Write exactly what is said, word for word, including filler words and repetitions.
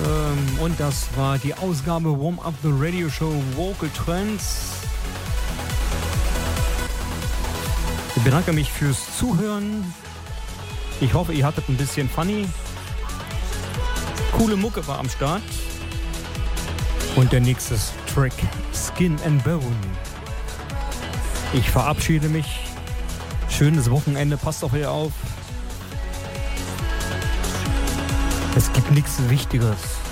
Ähm, und das war die Ausgabe Warm Up the Radio Show Vocal Trends. Ich bedanke mich fürs Zuhören. Ich hoffe, ihr hattet ein bisschen Funny. Coole Mucke war am Start. Und der nächste Track Skin and Bone. Ich verabschiede mich. Schönes Wochenende. Passt auf ihr auf. Es gibt nichts Wichtigeres